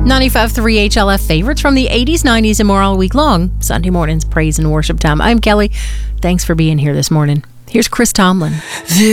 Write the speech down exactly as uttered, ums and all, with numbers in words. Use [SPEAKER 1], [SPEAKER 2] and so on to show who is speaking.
[SPEAKER 1] ninety-five point three H L F favorites from the eighties, nineties, and more all week long. Sunday morning's praise and worship time. I'm Kelly. Thanks for being here this morning. Here's Chris Tomlin.